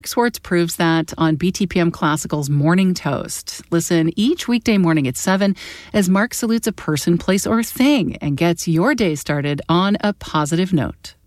Schwartz proves that on BTPM Classical's Morning Toast. Listen each weekday morning at 7 as Mark salutes a person, place, or thing and gets your day started on a positive note.